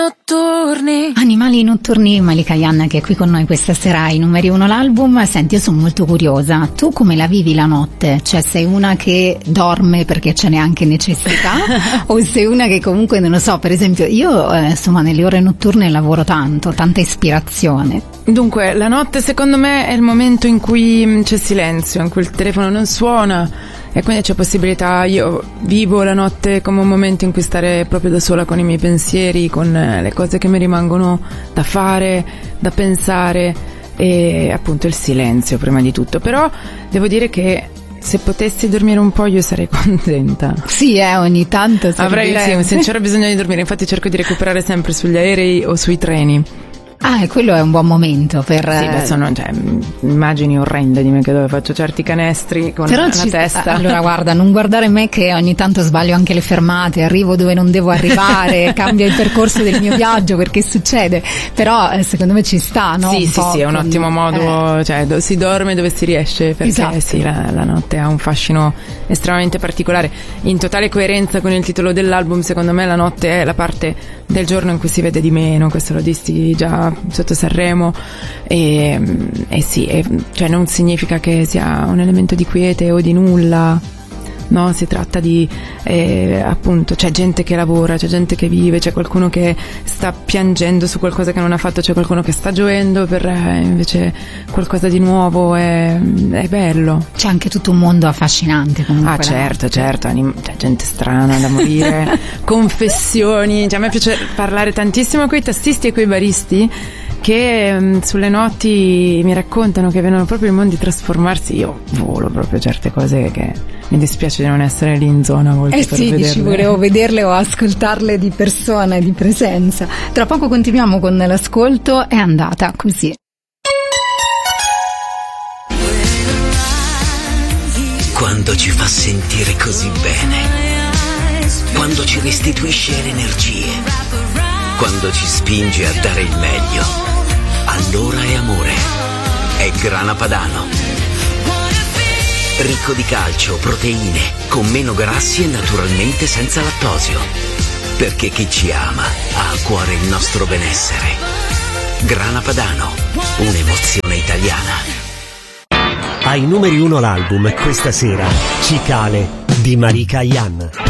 Notturni. Animali notturni, Malika Ayane che è qui con noi questa sera ai numeri 1 l'album. Senti, io sono molto curiosa, tu come la vivi la notte? Cioè sei una che dorme perché ce n'è anche necessità o sei una che comunque, non lo so, per esempio io insomma nelle ore notturne lavoro tanto, tanta ispirazione. Dunque, la notte secondo me è il momento in cui c'è silenzio, in cui il telefono non suona e quindi c'è possibilità. Io vivo la notte come un momento in cui stare proprio da sola con i miei pensieri, con le cose che mi rimangono da fare, da pensare, e appunto il silenzio prima di tutto. Però devo dire che se potessi dormire un po' io sarei contenta. Sì, ogni tanto avrei un sincero bisogno di dormire, infatti cerco di recuperare sempre sugli aerei o sui treni. Ah, e quello è un buon momento per... Sì, beh, sono immagini orrende di me che dove faccio certi canestri con però la testa. Allora guarda, non guardare me che ogni tanto sbaglio anche le fermate, arrivo dove non devo arrivare, cambio il percorso del mio viaggio perché succede, però secondo me ci sta, no? Sì, sì, è un ottimo modo, cioè si dorme dove si riesce, perché esatto. Sì, la notte ha un fascino estremamente particolare, in totale coerenza con il titolo dell'album. Secondo me la notte è la parte del giorno in cui si vede di meno, questo lo dissi già sotto Sanremo, e sì, cioè non significa che sia un elemento di quiete o di nulla, no, si tratta di appunto c'è gente che lavora, c'è gente che vive, c'è qualcuno che sta piangendo su qualcosa che non ha fatto, c'è qualcuno che sta gioendo per invece qualcosa di nuovo, è bello. C'è anche tutto un mondo affascinante comunque. Certo, c'è gente strana da morire, confessioni, cioè a me piace parlare tantissimo con i tastisti e con i baristi che sulle notti mi raccontano che vedono proprio i mondi trasformarsi. Io volo proprio certe cose che mi dispiace di non essere lì in zona a volte per vederle. Dici, volevo vederle o ascoltarle di persona, di presenza. Tra poco continuiamo con l'ascolto, è andata così. Quando ci fa sentire così bene, quando ci restituisce le energie, quando ci spinge a dare il meglio, allora è amore, è Grana Padano. Ricco di calcio, proteine, con meno grassi e naturalmente senza lattosio. Perché chi ci ama ha a cuore il nostro benessere. Grana Padano, un'emozione italiana. Ai numeri 1 l'album questa sera, Cicale di Malika Ayane.